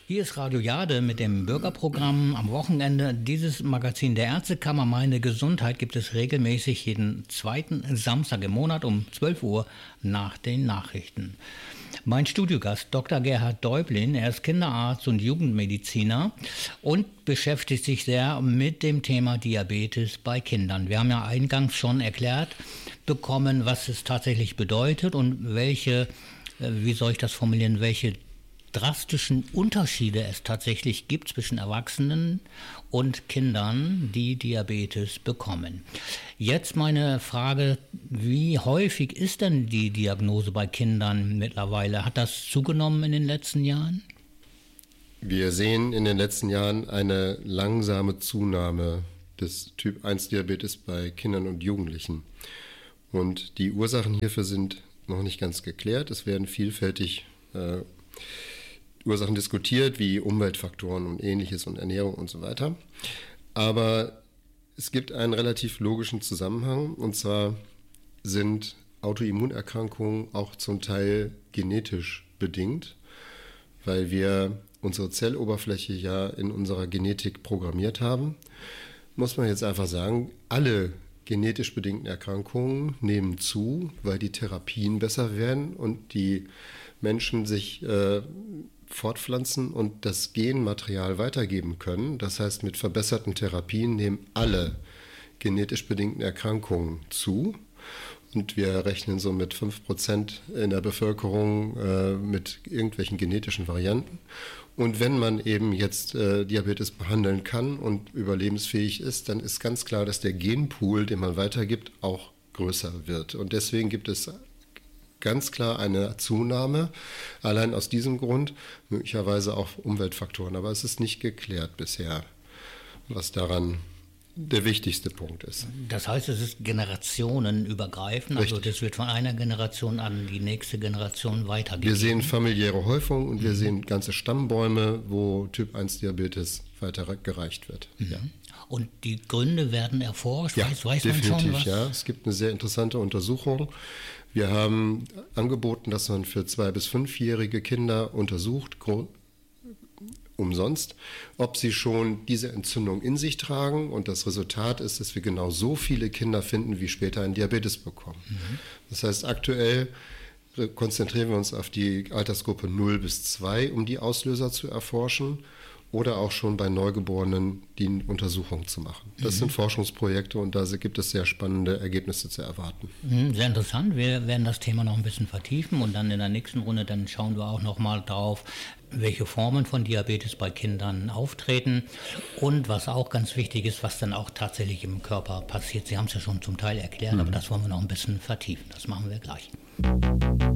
Hier ist Radio Jade mit dem Bürgerprogramm am Wochenende. Dieses Magazin der Ärztekammer Meine Gesundheit gibt es regelmäßig jeden zweiten Samstag im Monat um 12 Uhr nach den Nachrichten. Mein Studiogast Dr. Gerhard Däublin, er ist Kinderarzt und Jugendmediziner und beschäftigt sich sehr mit dem Thema Diabetes bei Kindern. Wir haben ja eingangs schon erklärt bekommen, was es tatsächlich bedeutet und welche drastischen Unterschiede es tatsächlich gibt zwischen Erwachsenen und Kindern, die Diabetes bekommen. Jetzt meine Frage, wie häufig ist denn die Diagnose bei Kindern mittlerweile? Hat das zugenommen in den letzten Jahren? Wir sehen in den letzten Jahren eine langsame Zunahme des Typ-1-Diabetes bei Kindern und Jugendlichen. Und die Ursachen hierfür sind noch nicht ganz geklärt. Es werden vielfältig Ursachen diskutiert, wie Umweltfaktoren und Ähnliches und Ernährung und so weiter. Aber es gibt einen relativ logischen Zusammenhang, und zwar sind Autoimmunerkrankungen auch zum Teil genetisch bedingt, weil wir unsere Zelloberfläche ja in unserer Genetik programmiert haben. Muss man jetzt einfach sagen, alle genetisch bedingten Erkrankungen nehmen zu, weil die Therapien besser werden und die Menschen sich fortpflanzen und das Genmaterial weitergeben können. Das heißt, mit verbesserten Therapien nehmen alle genetisch bedingten Erkrankungen zu. Und wir rechnen so mit 5% in der Bevölkerung mit irgendwelchen genetischen Varianten. Und wenn man eben jetzt Diabetes behandeln kann und überlebensfähig ist, dann ist ganz klar, dass der Genpool, den man weitergibt, auch größer wird. Und deswegen gibt es ganz klar eine Zunahme, allein aus diesem Grund, möglicherweise auch Umweltfaktoren. Aber es ist nicht geklärt bisher, was daran der wichtigste Punkt ist. Das heißt, es ist generationenübergreifend, also Richtig. das wird von einer Generation an die nächste Generation weitergegeben. Wir sehen familiäre Häufung und wir sehen ganze Stammbäume, wo Typ-1-Diabetes weitergereicht wird. Mhm. Ja. Und die Gründe werden erforscht? Ja, weiß man definitiv, schon was? ja. Es gibt eine sehr interessante Untersuchung. Wir haben angeboten, dass man für 2- bis 5-jährige Kinder untersucht, umsonst, ob sie schon diese Entzündung in sich tragen. Und das Resultat ist, dass wir genau so viele Kinder finden, wie später einen Diabetes bekommen. Mhm. Das heißt, aktuell konzentrieren wir uns auf die Altersgruppe 0 bis 2, um die Auslöser zu erforschen. Oder auch schon bei Neugeborenen die Untersuchung zu machen. Das sind Forschungsprojekte und da gibt es sehr spannende Ergebnisse zu erwarten. Sehr interessant. Wir werden das Thema noch ein bisschen vertiefen und dann in der nächsten Runde dann schauen wir auch noch mal drauf, welche Formen von Diabetes bei Kindern auftreten und was auch ganz wichtig ist, was dann auch tatsächlich im Körper passiert. Sie haben es ja schon zum Teil erklärt, aber das wollen wir noch ein bisschen vertiefen. Das machen wir gleich.